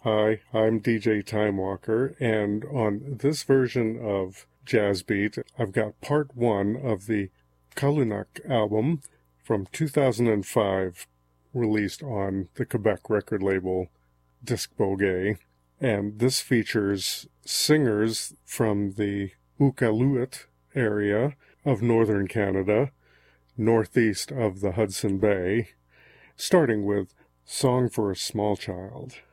Hi, I'm DJ Timewalker, and on this version of Jazz Beat, I've got part one of the Kalunak album from 2005, released on the Quebec record label Disc Boguet. And this features singers from the Iqaluit area of northern Canada, northeast of the Hudson Bay, starting with Song for a Small Child.